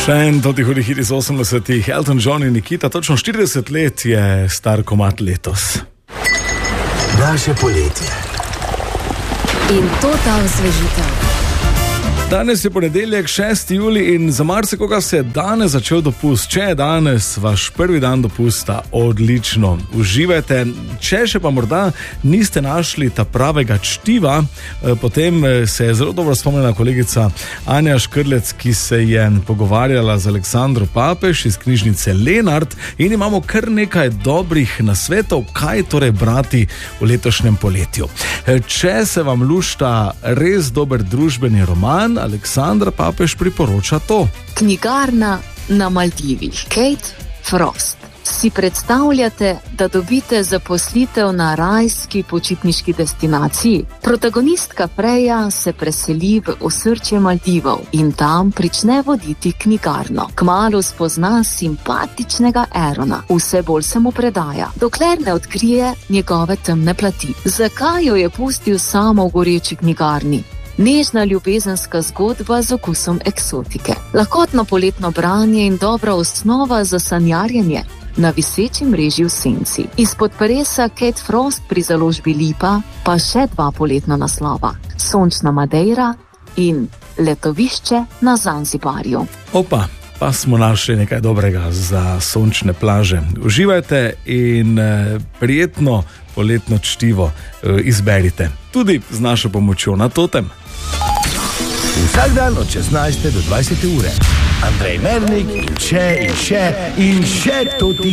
Še en toti hudi hit iz 80-ih, Elton John in Nikita, točno 40 let je star komad letos. Naše poletje. In to ta osvežitev. Danes je ponedeljek, 6. julij in za marsikoga se je danes začel dopust. Če je danes vaš prvi dan dopusta, odlično, uživajte. Če še pa morda niste našli ta pravega čtiva, potem se je zelo dobro spomnila kolegica Anja Škrlec, ki se je pogovarjala z Aleksandro Papež iz knjižnice Lenart in imamo kar nekaj dobrih nasvetov, kaj torej brati v letošnjem poletju. Če se vam lušta res dober družbeni roman, Aleksandra Papež priporoča to. Knjigarna na Maldivih. Kate Frost. Si predstavljate, da dobite zaposlitev na rajski počitniški destinaciji? Protagonistka Freja se preseli v osrčje Maldivov in tam prične voditi knjigarno. Kmalu spozna simpatičnega Aarona. Vse bolj se mu predaja, dokler ne odkrije njegove temne plati. Zakaj jo je pustil samo v goreči knjigarni? Nežna ljubezenska zgodba z okusom eksotike. Lahkotno poletno branje in dobra osnova za sanjarjenje na viseči mreži v senci. Izpod peresa Kate Frost pri založbi Lipa pa še 2 poletna naslova. Sončna Madeira in Letovišče na Zanzibarju. Opa, pa smo našli nekaj dobrega za sončne plaže. Uživajte in prijetno poletno čtivo izberite. Tudi z našo pomočjo na Totem. Vsak dan od 16. do 20. ure. Andrej Mernik in še to ti